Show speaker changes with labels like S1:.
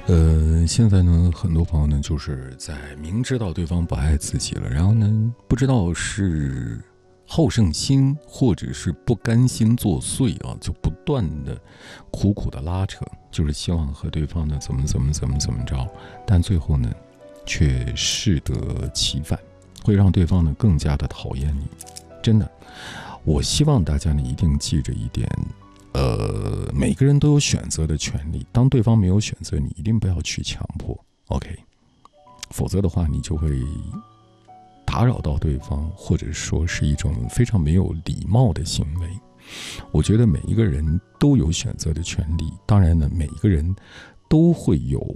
S1: 现在呢，很多朋友呢，就是在明知道对方不爱自己了，然后呢，不知道是好胜心或者是不甘心作祟啊，就不断的苦苦的拉扯，就是希望和对方呢怎么着，但最后呢，却适得其反，会让对方呢更加的讨厌你。真的，我希望大家呢一定记着一点。每个人都有选择的权利，当对方没有选择，你一定不要去强迫 ，OK？ 否则的话，你就会打扰到对方，或者说是一种非常没有礼貌的行为。我觉得每一个人都有选择的权利，当然呢，每一个人都会有